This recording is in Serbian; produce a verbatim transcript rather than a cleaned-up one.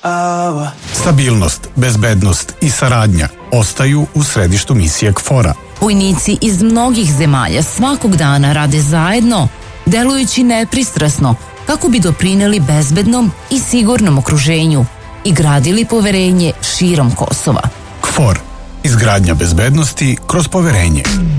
Stabilnost, bezbednost i saradnja ostaju u središtu misije KFOR-a. Vojnici iz mnogih zemalja svakog dana rade zajedno, delujući nepristrasno kako bi doprineli bezbednom i sigurnom okruženju i gradili poverenje širom Kosova. KFOR. Izgradnja bezbednosti kroz poverenje.